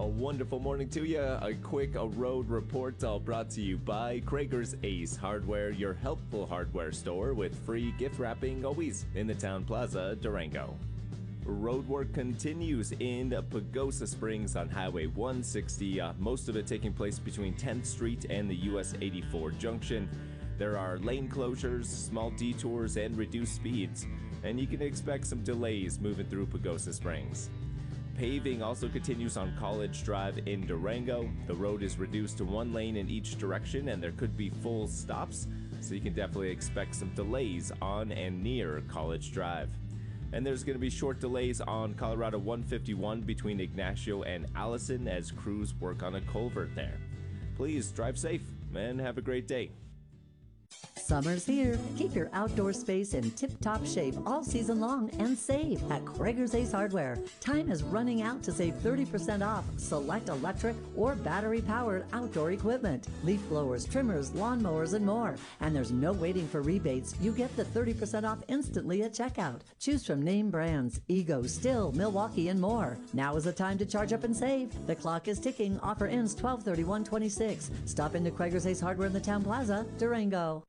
Wonderful morning to you. A quick road report all brought to you by Krager's Ace Hardware, your helpful hardware store with free gift wrapping always in the Town Plaza, Durango. Road work continues in Pagosa Springs on Highway 160, most of it taking place between 10th Street and the US 84 junction. There are lane closures, small detours, and reduced speeds, and you can expect some delays moving through Pagosa Springs. Paving also continues on College Drive in Durango. The road is reduced to one lane in each direction, and there could be full stops, so you can definitely expect some delays on and near College Drive. And there's going to be short delays on Colorado 151 between Ignacio and Allison as crews work on a culvert there. Please drive safe and have a great day. Summer's here. Keep your outdoor space in tip-top shape all season long and save at Krager's Ace Hardware. Time is running out to save 30% off select electric or battery-powered outdoor equipment. Leaf blowers, trimmers, lawnmowers, and more. And there's no waiting for rebates. You get the 30% off instantly at checkout. Choose from name brands, Ego, Still, Milwaukee, and more. Now is the time to charge up and save. The clock is ticking. Offer ends 12/31/26. Stop into Krager's Ace Hardware in the Town Plaza, Durango.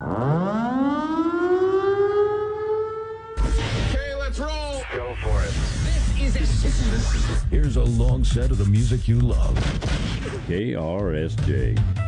Okay, let's roll. Go for it. This is Here's a long set of the music you love. KRSJ.